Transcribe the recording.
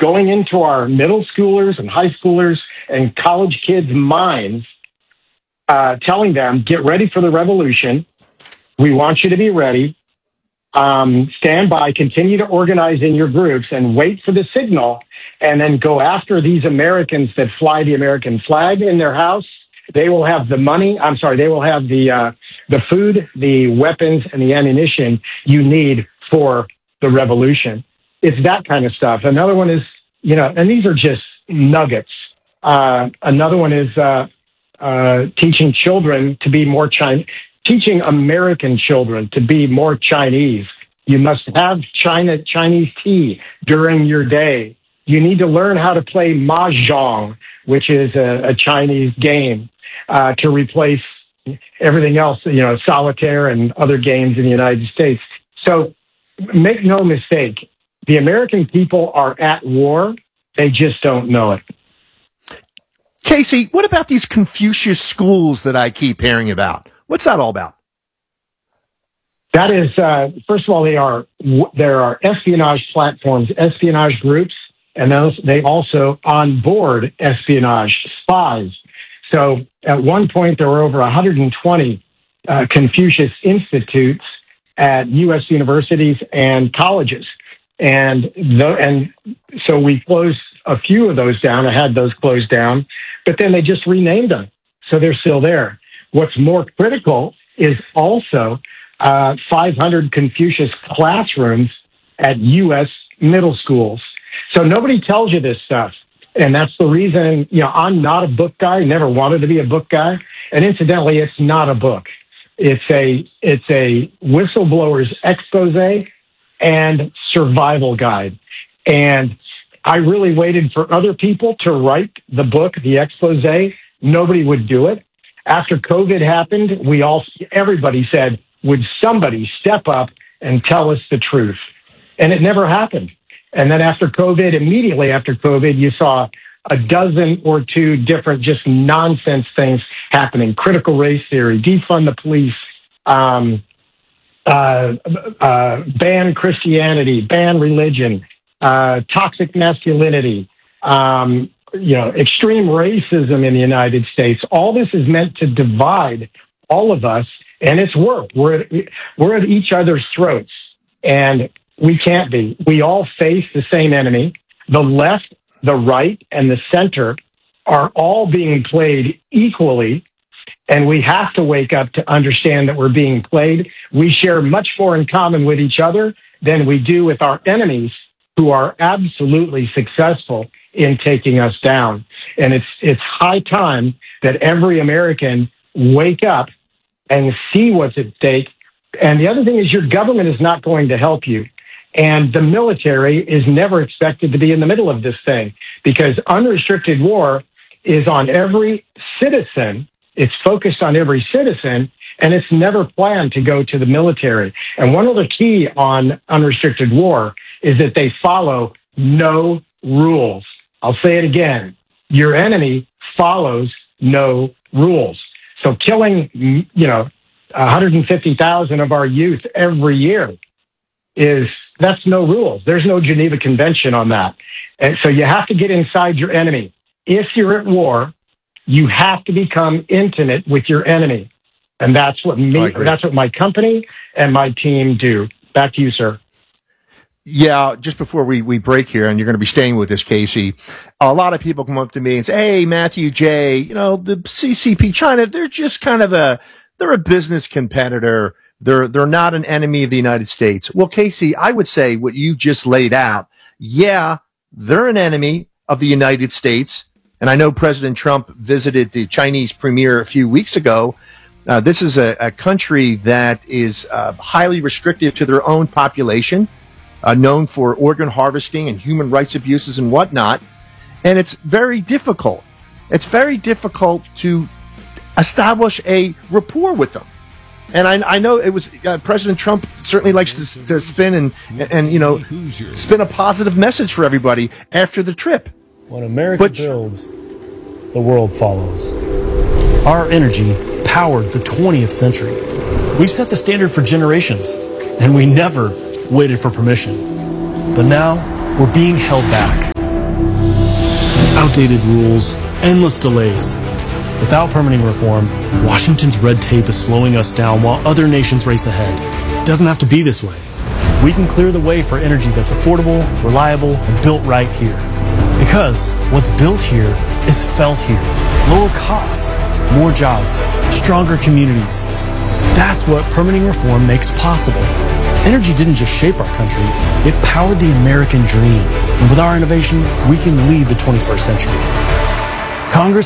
going into our middle schoolers and high schoolers and college kids' minds, telling them, get ready for the revolution. We want you to be ready. Stand by, continue to organize in your groups and wait for the signal, and then go after these Americans that fly the American flag in their house. They will have the money. They will have the food, the weapons, and the ammunition you need for the revolution. It's that kind of stuff. Another one is, and these are just nuggets. Another one is teaching children to be more Chinese. Teaching American children to be more Chinese. You must have Chinese tea during your day. You need to learn how to play mahjong, which is a Chinese game, to replace everything else, solitaire and other games in the United States. So make no mistake, the American people are at war. They just don't know it. Casey, what about these Confucius schools that I keep hearing about? What's that all about? That is, first of all, there are espionage platforms, espionage groups, and they also onboard espionage spies. So at one point, there were over 120 Confucius Institutes at U.S. universities and colleges. And so we closed a few of those down. I had those closed down, but then they just renamed them. So they're still there. What's more critical is also 500 Confucius classrooms at U.S. middle schools. So nobody tells you this stuff. And that's the reason, I'm not a book guy, never wanted to be a book guy. And incidentally, it's not a book. It's a whistleblower's expose and survival guide. And I really waited for other people to write the book, the expose. Nobody would do it. After COVID happened, everybody said, would somebody step up and tell us the truth? And it never happened. And then immediately after COVID, you saw a dozen or two different just nonsense things happening. Critical race theory, defund the police, ban Christianity, ban religion, toxic masculinity, extreme racism in the United States. All this is meant to divide all of us, and it's worked. We're at each other's throats, and we can't be. We all face the same enemy. The left, the right, and the center are all being played equally, and we have to wake up to understand that we're being played. We share much more in common with each other than we do with our enemies, who are absolutely successful in taking us down. And it's high time that every American wake up and see what's at stake. And the other thing is, your government is not going to help you. And the military is never expected to be in the middle of this thing, because unrestricted war is on every citizen. It's focused on every citizen, and it's never planned to go to the military. And one other key on unrestricted war is that they follow no rules. I'll say it again. Your enemy follows no rules. So killing, 150,000 of our youth every year that's no rules. There's no Geneva Convention on that. And so you have to get inside your enemy. If you're at war, you have to become intimate with your enemy. And that's what my company and my team do. Back to you, sir. Yeah, just before we break here, and you're going to be staying with us, Casey, a lot of people come up to me and say, hey, Matthew J., the CCP China, they're just they're a business competitor. They're not an enemy of the United States. Well, Casey, I would say what you just laid out, yeah, they're an enemy of the United States. And I know President Trump visited the Chinese premier a few weeks ago. This is a country that is highly restrictive to their own population, known for organ harvesting and human rights abuses and whatnot. And it's very difficult. It's very difficult to establish a rapport with them. And I know it was President Trump certainly likes to spin and spin a positive message for everybody after the trip. When America builds, the world follows. Our energy powered the 20th century. We set the standard for generations, and we never waited for permission. But now we're being held back. Outdated rules, endless delays. Without permitting reform, Washington's red tape is slowing us down while other nations race ahead. It doesn't have to be this way. We can clear the way for energy that's affordable, reliable, and built right here. Because what's built here is felt here. Lower costs, more jobs, stronger communities. That's what permitting reform makes possible. Energy didn't just shape our country, it powered the American dream. And with our innovation, we can lead the 21st century. Congress